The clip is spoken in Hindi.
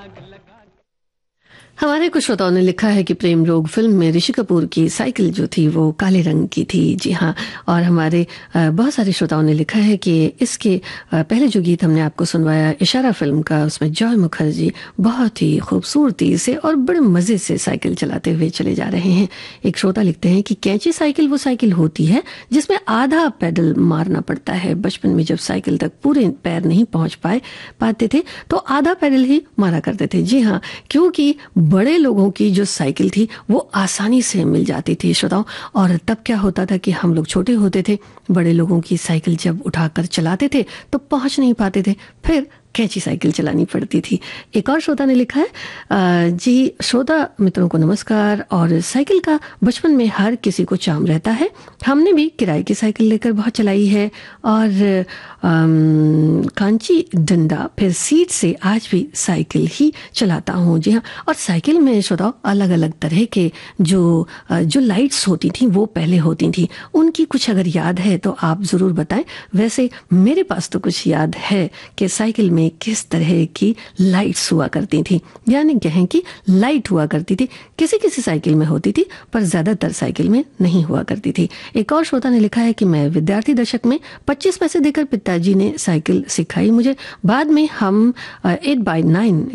हमारे कुछ श्रोताओं ने लिखा है कि प्रेम रोग फिल्म में ऋषि कपूर की साइकिल जो थी वो काले रंग की थी। जी हाँ, और हमारे बहुत सारे श्रोताओं ने लिखा है कि इसके पहले जो गीत हमने आपको सुनवाया इशारा फिल्म का, उसमें जॉय मुखर्जी बहुत ही खूबसूरती से और बड़े मज़े से साइकिल चलाते हुए चले जा रहे हैं। एक श्रोता लिखते हैं कि कैंची साइकिल वो साइकिल होती है जिसमें आधा पैडल मारना पड़ता है। बचपन में जब साइकिल तक पूरे पैर नहीं पहुंच पाते थे तो आधा पैडल ही मारा करते थे। जी हाँ, क्योंकि बड़े लोगों की जो साइकिल थी वो आसानी से मिल जाती थी श्रोताओं। और तब क्या होता था कि हम लोग छोटे होते थे, बड़े लोगों की साइकिल जब उठाकर चलाते थे तो पहुंच नहीं पाते थे, फिर कैंची साइकिल चलानी पड़ती थी। एक और श्रोता ने लिखा है, जी श्रोता मित्रों को नमस्कार। और साइकिल का बचपन में हर किसी को चाम रहता है। हमने भी किराए की साइकिल लेकर बहुत चलाई है और कांची डंडा फिर सीट से आज भी साइकिल ही चलाता हूँ। जी हाँ, और साइकिल में श्रोताओं अलग अलग तरह के जो लाइट्स होती थी वो पहले होती थी, उनकी कुछ अगर याद है तो आप ज़रूर बताएं। वैसे मेरे पास तो कुछ याद है कि साइकिल में किस तरह की लाइट्स हुआ करती थी, यानी कहें कि लाइट हुआ करती थी। किसी किसी साइकिल में होती थी पर ज़्यादातर साइकिल में नहीं हुआ करती थी। एक और श्रोता ने लिखा है कि मैं विद्यार्थी दशक में 25 पैसे देकर पिताजी ने साइकिल सिखाई मुझे। बाद में हम 8x9